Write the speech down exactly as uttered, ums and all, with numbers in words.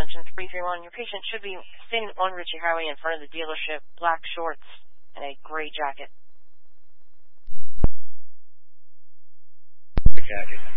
extension three three one. Your patient should be sitting on Ritchie Highway in front of the dealership, black shorts and a gray jacket. Jacket.